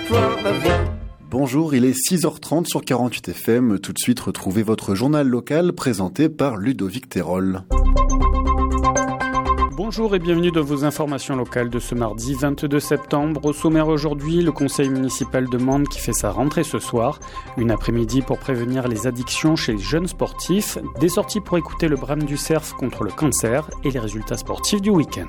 toi ma vie. Bonjour, il est 6h30 sur 48 FM. Tout de suite, retrouvez votre journal local présenté par Ludovic Terol. Bonjour et bienvenue dans vos informations locales de ce mardi 22 septembre. Au sommaire aujourd'hui, le conseil municipal de Mende qui fait sa rentrée ce soir. Une après-midi pour prévenir les addictions chez les jeunes sportifs. Des sorties pour écouter le brame du cerf contre le cancer et les résultats sportifs du week-end.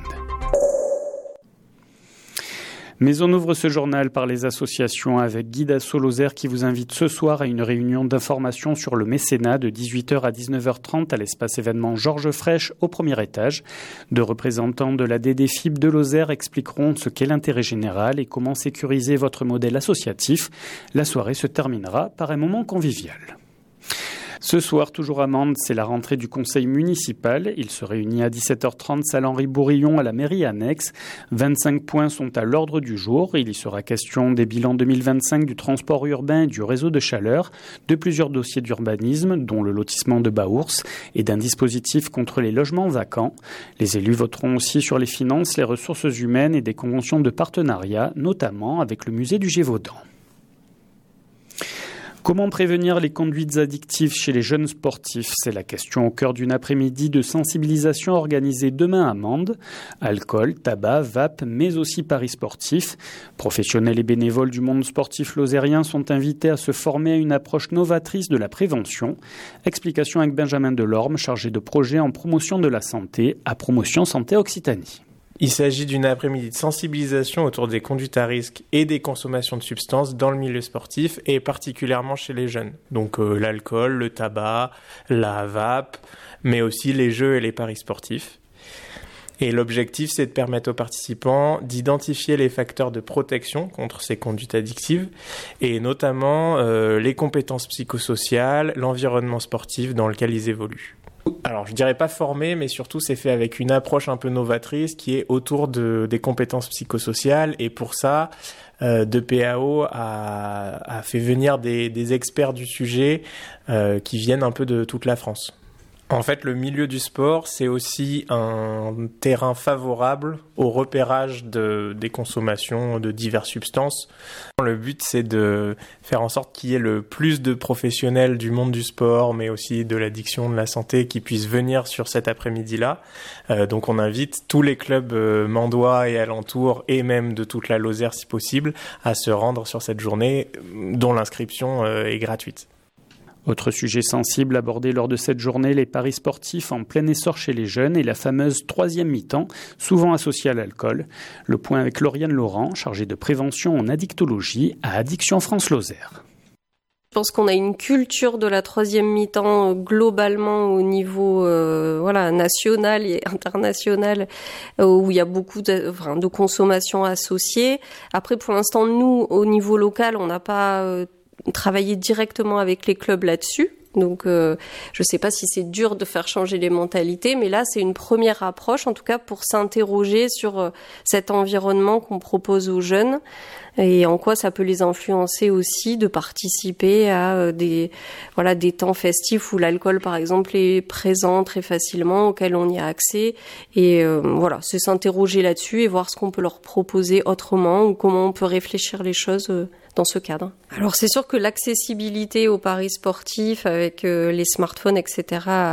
Mais on ouvre ce journal par les associations avec Guy d'Asso Lozère qui vous invite ce soir à une réunion d'information sur le mécénat de 18h à 19h30 à l'espace événement Georges Frêche au premier étage. Deux représentants de la DDFIB de Lozère expliqueront ce qu'est l'intérêt général et comment sécuriser votre modèle associatif. La soirée se terminera par un moment convivial. Ce soir, toujours à Mende, c'est la rentrée du conseil municipal. Il se réunit à 17h30 salle Henri Bourillon à la mairie annexe. 25 points sont à l'ordre du jour. Il y sera question des bilans 2025 du transport urbain et du réseau de chaleur, de plusieurs dossiers d'urbanisme, dont le lotissement de Baours, et d'un dispositif contre les logements vacants. Les élus voteront aussi sur les finances, les ressources humaines et des conventions de partenariat, notamment avec le musée du Gévaudan. Comment prévenir les conduites addictives chez les jeunes sportifs ? C'est la question au cœur d'une après-midi de sensibilisation organisée demain à Mende. Alcool, tabac, vape, mais aussi paris sportifs. Professionnels et bénévoles du monde sportif lozérien sont invités à se former à une approche novatrice de la prévention. Explication avec Benjamin Delorme, chargé de projet en promotion de la santé à Promotion Santé Occitanie. Il s'agit d'une après-midi de sensibilisation autour des conduites à risque et des consommations de substances dans le milieu sportif et particulièrement chez les jeunes. Donc l'alcool, le tabac, la vape, mais aussi les jeux et les paris sportifs. Et l'objectif, c'est de permettre aux participants d'identifier les facteurs de protection contre ces conduites addictives et notamment les compétences psychosociales, l'environnement sportif dans lequel ils évoluent. Alors, je dirais pas formé, mais surtout, c'est fait avec une approche un peu novatrice qui est autour des compétences psychosociales. Et pour ça, DPAO a fait venir des experts du sujet qui viennent un peu de toute la France. En fait, le milieu du sport, c'est aussi un terrain favorable au repérage des consommations de diverses substances. Le but, c'est de faire en sorte qu'il y ait le plus de professionnels du monde du sport, mais aussi de l'addiction, de la santé, qui puissent venir sur cet après-midi-là. Donc, on invite tous les clubs mendois et alentours, et même de toute la Lozère, si possible, à se rendre sur cette journée, dont l'inscription est gratuite. Autre sujet sensible abordé lors de cette journée, les paris sportifs en plein essor chez les jeunes et la fameuse troisième mi-temps, souvent associée à l'alcool. Le point avec Lauriane Laurent, chargée de prévention en addictologie à Addiction France Lozère. Je pense qu'on a une culture de la troisième mi-temps globalement au niveau national et international où il y a beaucoup de consommation associée. Après, pour l'instant, nous, au niveau local, on n'a pas travailler directement avec les clubs là-dessus. Donc, je sais pas si c'est dur de faire changer les mentalités, mais là, c'est une première approche, en tout cas, pour s'interroger sur cet environnement qu'on propose aux jeunes et en quoi ça peut les influencer aussi de participer à des temps festifs où l'alcool, par exemple, est présent très facilement, auquel on y a accès. Et c'est s'interroger là-dessus et voir ce qu'on peut leur proposer autrement ou comment on peut réfléchir les choses dans ce cadre. Alors c'est sûr que l'accessibilité aux paris sportifs avec les smartphones, etc.,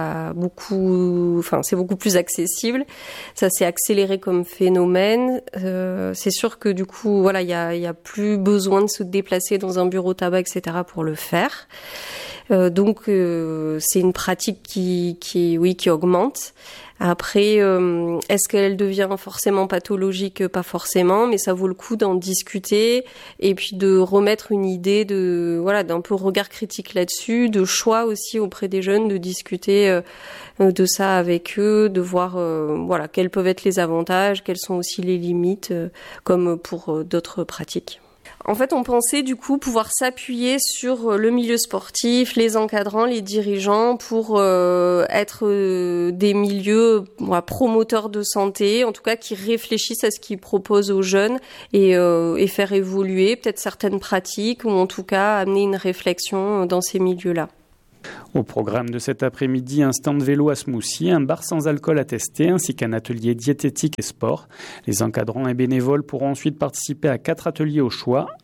c'est beaucoup plus accessible. Ça s'est accéléré comme phénomène. C'est sûr que du coup, il y a plus besoin de se déplacer dans un bureau tabac, etc., pour le faire. Donc c'est une pratique qui augmente. Après, est-ce qu'elle devient forcément pathologique ? Pas forcément, mais ça vaut le coup d'en discuter et puis de remettre une idée d'un peu regard critique là-dessus, de choix aussi auprès des jeunes, de discuter de ça avec eux, de voir quels peuvent être les avantages, quelles sont aussi les limites, comme pour d'autres pratiques. En fait, on pensait du coup pouvoir s'appuyer sur le milieu sportif, les encadrants, les dirigeants pour être des milieux promoteurs de santé, en tout cas qui réfléchissent à ce qu'ils proposent aux jeunes et faire évoluer peut-être certaines pratiques ou en tout cas amener une réflexion dans ces milieux-là. Au programme de cet après-midi, un stand vélo à Smoussy, un bar sans alcool à tester, ainsi qu'un atelier diététique et sport. Les encadrants et bénévoles pourront ensuite participer à 4 ateliers au choix,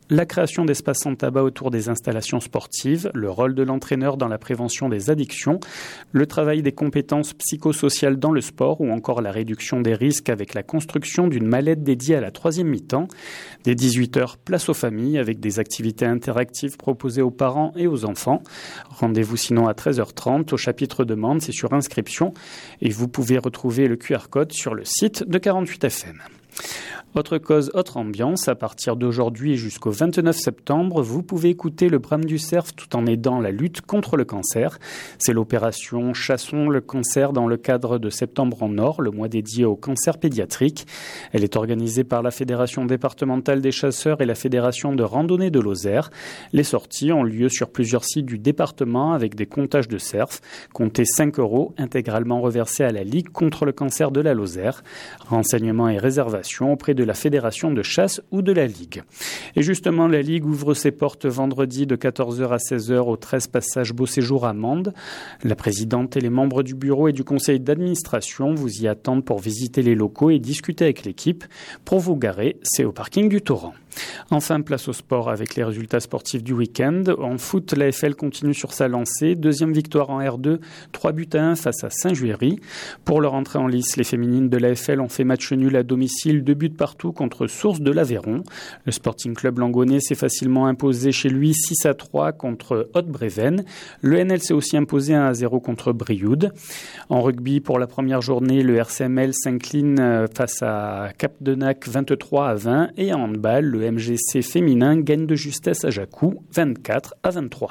La création d'espaces sans tabac autour des installations sportives, le rôle de l'entraîneur dans la prévention des addictions, le travail des compétences psychosociales dans le sport ou encore la réduction des risques avec la construction d'une mallette dédiée à la 3e mi-temps. Dès 18h, place aux familles avec des activités interactives proposées aux parents et aux enfants. Rendez-vous sinon à 13h30 au chapitre demande, c'est sur inscription et vous pouvez retrouver le QR code sur le site de 48FM. Autre cause, autre ambiance, à partir d'aujourd'hui et jusqu'au 29 septembre, vous pouvez écouter le Brame du Cerf tout en aidant la lutte contre le cancer. C'est l'opération Chassons le cancer dans le cadre de Septembre en Or, le mois dédié au cancer pédiatrique. Elle est organisée par la Fédération départementale des chasseurs et la Fédération de randonnée de Lozère. Les sorties ont lieu sur plusieurs sites du département avec des comptages de cerfs. Comptez 5 € intégralement reversés à la Ligue contre le cancer de la Lozère. Renseignements et réservations auprès de la Fédération de chasse ou de la Ligue. Et justement, la Ligue ouvre ses portes vendredi de 14h à 16h au 13 passage Beau Séjour à Mende. La présidente et les membres du bureau et du conseil d'administration vous y attendent pour visiter les locaux et discuter avec l'équipe. Pour vous garer, c'est au parking du Torrent. Enfin, place au sport avec les résultats sportifs du week-end. En foot, l'AFL continue sur sa lancée. 2e victoire en R2, 3-1 face à Saint-Juéry. Pour leur entrée en lice, les féminines de l'AFL ont fait match nul à domicile, 2 buts partout contre Source de l'Aveyron. Le Sporting Club Langonais s'est facilement imposé chez lui 6-3 contre Haute-Bréven. Le NL s'est aussi imposé 1-0 contre Brioude. En rugby, pour la première journée, le RCML s'incline face à Cap-Denac 23-20 et en handball, le MGC féminin gagne de justesse à Jacou 24-23.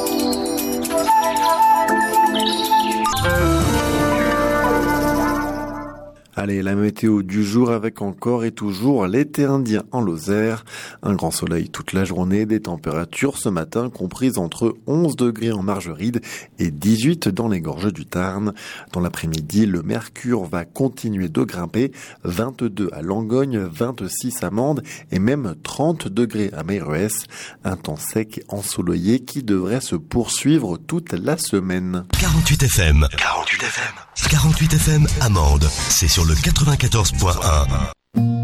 Allez, la météo du jour avec encore et toujours l'été indien en Lozère. Un grand soleil toute la journée, des températures ce matin comprises entre 11 degrés en Margeride et 18 dans les gorges du Tarn. Dans l'après-midi, le mercure va continuer de grimper, 22 à Langogne, 26 à Mende et même 30 degrés à Meyrues. Un temps sec et ensoleillé qui devrait se poursuivre toute la semaine. 48FM. 48FM. 48FM à Mende. C'est sur le 94.1.